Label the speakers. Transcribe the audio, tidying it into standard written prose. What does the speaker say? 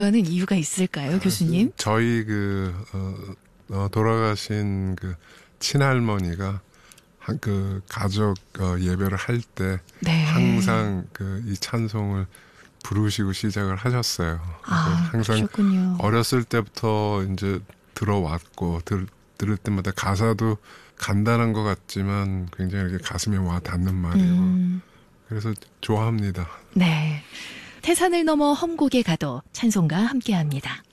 Speaker 1: 하는 이유가 있을까요, 교수님?
Speaker 2: 저희 돌아가신 친할머니가 가족 예배를 할 때
Speaker 1: 네.
Speaker 2: 항상 이 찬송을 부르시고 시작을 하셨어요. 항상
Speaker 1: 그러셨군요.
Speaker 2: 어렸을 때부터 이제 들어왔고 들을 때마다 가사도 간단한 것 같지만 굉장히 이렇게 가슴에 와 닿는 말이고 그래서 좋아합니다.
Speaker 1: 네. 태산을 넘어 험곡에 가도 찬송가 함께합니다.